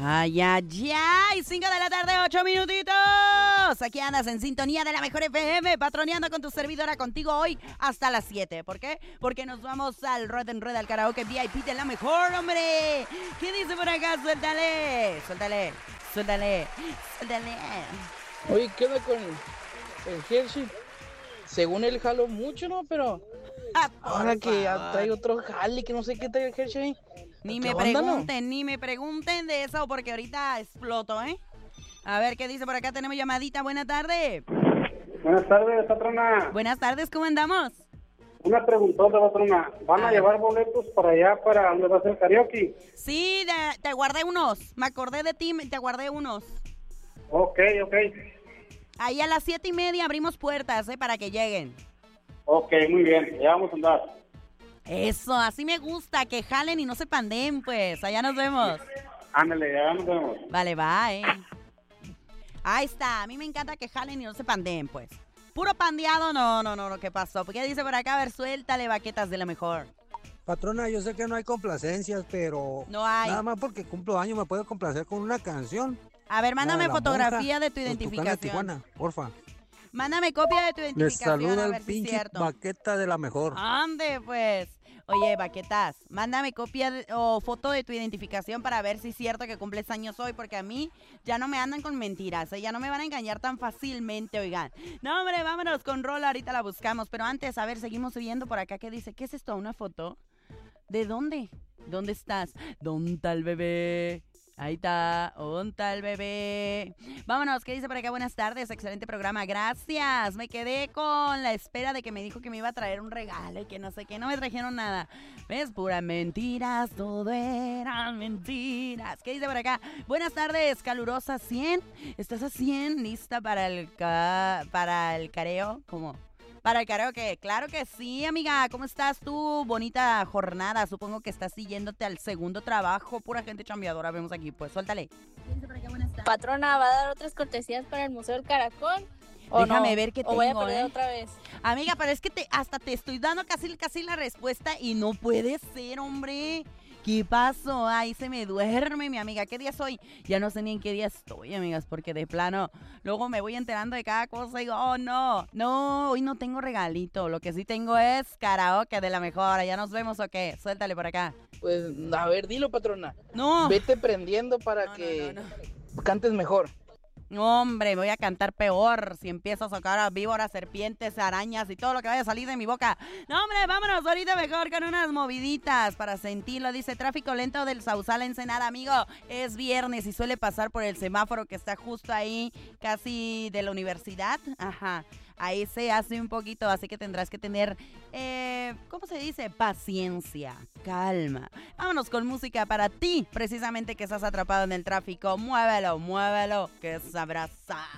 Ay, ay, ay, 5 de la tarde, 8 minutitos. Aquí andas en sintonía de la mejor FM, patroneando con tu servidora, contigo hoy hasta las 7. ¿Por qué? Porque nos vamos al Red en Red, al karaoke VIP de la mejor, hombre. ¿Qué dice por acá? Suéltale, suéltale, suéltale, suéltale. Oye, ¿qué onda con el Hershey? Según él jaló mucho, ¿no? Pero ahora que ya trae otro jale, que no sé qué trae el Hershey. Ni ¿Qué me onda, pregunten, no? ni me pregunten de eso, porque ahorita exploto, ¿eh? A ver, ¿qué dice por acá? Tenemos llamadita, buena tarde. Buenas tardes, patrona. Buenas tardes, ¿cómo andamos? Una preguntota, patrona. ¿Van a llevar boletos para allá, para donde va a ser karaoke? Sí, te guardé unos. Me acordé de ti, te guardé unos. Ok. Ahí a las 7:30 abrimos puertas, para que lleguen. Ok, muy bien. Ya vamos a andar. Eso, así me gusta, que jalen y no se pandeen, pues. Allá nos vemos. Ándale, ya nos vemos. Vale, bye. Ahí está, a mí me encanta que jalen y no se pandeen, pues. Puro pandeado, no, ¿qué pasó? ¿Qué dice por acá? A ver, suéltale, baquetas de la mejor. Patrona, yo sé que no hay complacencias, pero No hay. nada más porque cumplo años me puedo complacer con una canción. A ver, mándame La fotografía Monja, de tu Los Tucanes de identificación. Tijuana, porfa. Mándame copia de tu Les identificación, saluda a el ver si es pinche cierto. baqueta de la mejor. Ande, pues. Oye, baquetas, mándame copia o foto de tu identificación para ver si es cierto que cumples años hoy, porque a mí ya no me andan con mentiras, ya no me van a engañar tan fácilmente, oigan. No, hombre, vámonos con Rola, ahorita la buscamos, pero antes, a ver, seguimos viendo por acá, ¿qué dice? ¿Qué es esto? ¿Una foto? ¿De dónde? ¿Dónde estás? ¿Dónde está el bebé? Ahí está, ¿dónde está el bebé? Vámonos, ¿qué dice por acá? Buenas tardes, excelente programa, gracias. Me quedé con la espera de que me dijo que me iba a traer un regalo y que no sé qué, no me trajeron nada. ¿Ves? Puras mentiras, todo eran mentiras. ¿Qué dice por acá? Buenas tardes, calurosa 100. ¿Estás a 100? ¿Lista para el careo? ¿Cómo? Para el karaoke, claro que sí, amiga. ¿Cómo estás tú? Bonita jornada. Supongo que estás siguiéndote al segundo trabajo. Pura gente chambeadora vemos aquí. Pues suéltale. Patrona, ¿va a dar otras cortesías para el Museo del Caracol? ¿O Déjame no? ver qué ¿O voy a tengo, perder otra vez? Amiga, pero es que hasta te estoy dando casi la respuesta y no puede ser, hombre. ¿Qué pasó? Ahí se me duerme, mi amiga. ¿Qué día soy? Ya no sé ni en qué día estoy, amigas, porque de plano luego me voy enterando de cada cosa y digo, oh, no, hoy no tengo regalito. Lo que sí tengo es karaoke de la mejor. ¿Ya nos vemos o qué? Suéltale por acá. Pues, a ver, dilo, patrona. No. Vete prendiendo para que cantes mejor. No, hombre, me voy a cantar peor si empiezo a sacar a víboras, serpientes, arañas y todo lo que vaya a salir de mi boca. No, hombre, vámonos ahorita mejor con unas moviditas para sentirlo. Dice, tráfico lento del Sausal a Ensenada, amigo. Es viernes y suele pasar por el semáforo que está justo ahí, casi de la universidad. Ajá. Ahí se hace un poquito, así que tendrás que tener, ¿cómo se dice? Paciencia, calma. Vámonos con música para ti, precisamente que estás atrapado en el tráfico. Muévelo, que sabrosa.